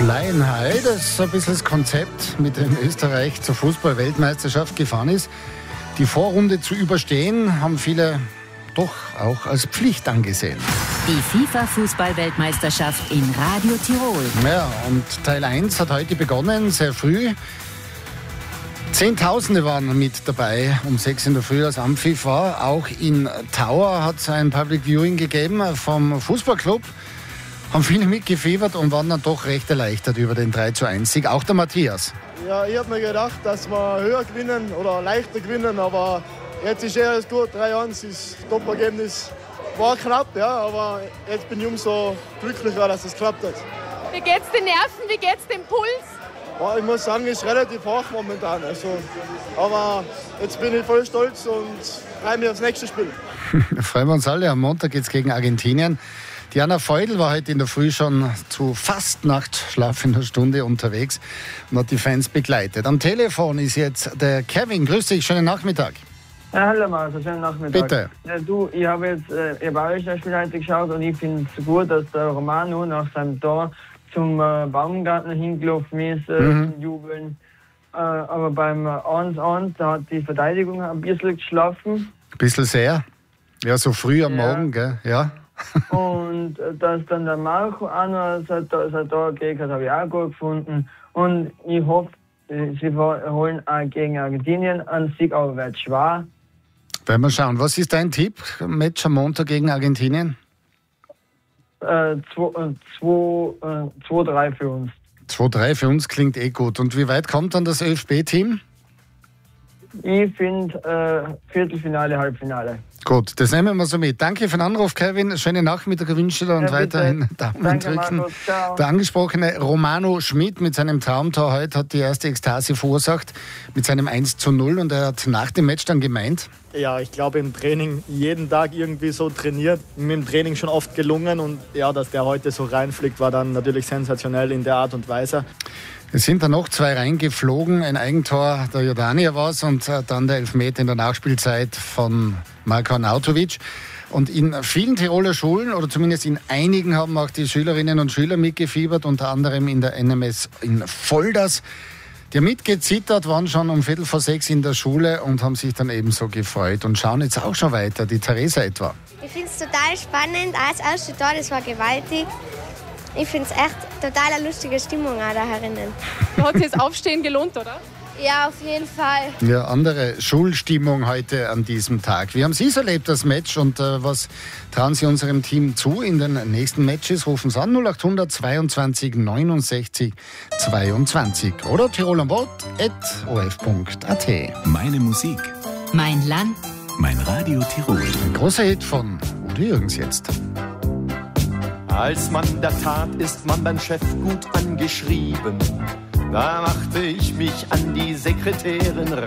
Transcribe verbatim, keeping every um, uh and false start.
Flying High, das ist ein bisschen das Konzept, mit dem Österreich zur Fußball-Weltmeisterschaft gefahren ist. Die Vorrunde zu überstehen, haben viele doch auch als Pflicht angesehen. Die FIFA-Fußball-Weltmeisterschaft in Radio Tirol. Ja, und Teil eins hat heute begonnen, sehr früh. Zehntausende waren mit dabei, um sechs in der Früh, als Ampfiff war. Auch in Tower hat es ein Public Viewing gegeben vom Fußballclub. Haben viele mitgefiebert und waren dann doch recht erleichtert über den drei zu eins Sieg. Auch der Matthias. Ja, ich habe mir gedacht, dass wir höher gewinnen oder leichter gewinnen, aber jetzt ist eher gut. drei eins ist das Top-Ergebnis. War knapp, ja, aber jetzt bin ich umso glücklicher, dass es geklappt hat. Wie geht's den Nerven, wie geht's dem Puls? Ja, ich muss sagen, es ist relativ hoch momentan. Also, aber jetzt bin ich voll stolz und freue mich aufs nächste Spiel. Freuen wir uns alle. Am Montag geht es gegen Argentinien. Diana Feudel war heute in der Früh schon zu fast nachtschlafender Stunde unterwegs und hat die Fans begleitet. Am Telefon ist jetzt der Kevin. Grüß dich, schönen Nachmittag. Ja, hallo Marco, schönen Nachmittag. Bitte. Ja, du, ich habe jetzt äh, ich habe auch das Spiel heute geschaut und ich finde es gut, dass der Romano nach seinem Tor zum äh, Baumgartner hingelaufen ist, äh, Mhm. zum Jubeln. Äh, aber beim eins eins, da hat die Verteidigung ein bisschen geschlafen. Ein bisschen sehr. Ja, so früh am Ja. Morgen, gell? Ja. Und äh, dass dann der Marco auch noch sein Tor sein Tor gekriegt hat, habe ich auch gut gefunden. Und ich hoffe, äh, sie holen auch gegen Argentinien einen Sieg, aber wird schwer. Werden wir schauen. Was ist dein Tipp? Match am Montag gegen Argentinien? Äh, zwei drei für uns. zwei drei für uns klingt eh gut. Und wie weit kommt dann das ÖFB-Team? Ich finde äh, Viertelfinale, Halbfinale. Gut, das nehmen wir so mit. Danke für den Anruf, Kevin. Schönen Nachmittag wünsche ich dir und Ja, bitte. weiterhin Daumen Danke, drücken. Markus. Ciao. Der angesprochene Romano Schmidt mit seinem Traumtor heute hat die erste Ekstase verursacht mit seinem eins zu null und er hat nach dem Match dann gemeint: Ja, ich glaube im Training jeden Tag irgendwie so trainiert, mir im Training schon oft gelungen und ja, dass der heute so reinfliegt, war dann natürlich sensationell in der Art und Weise. Es sind dann noch zwei reingeflogen, ein Eigentor der Jordanier war es und äh, dann der Elfmeter in der Nachspielzeit von Marko Arnautovic. Und in vielen Tiroler Schulen, oder zumindest in einigen, haben auch die Schülerinnen und Schüler mitgefiebert, unter anderem in der N M S in Volders. Die haben mitgezittert, waren schon um Viertel vor sechs in der Schule und haben sich dann ebenso gefreut und schauen jetzt auch schon weiter. Die Theresa etwa. Ich finde es total spannend. Auch das erste Tor, das war gewaltig. Ich finde es echt total eine lustige Stimmung auch da herinnen. Da hat sich das Aufstehen gelohnt, oder? Ja, auf jeden Fall. Ja, andere Schulstimmung heute an diesem Tag. Wie haben Sie es erlebt, das Match, und äh, was trauen Sie unserem Team zu in den nächsten Matches? Rufen Sie an null acht hundert zweiundzwanzig neunundsechzig zweiundzwanzig oder tirol am Wort at o f punkt a t. Meine Musik, Mein Land. mein Radio Tirol. Ein großer Hit von Udo Jürgens jetzt. Als Mann der Tat ist man beim Chef gut angeschrieben. Da machte ich mich an die Sekretärin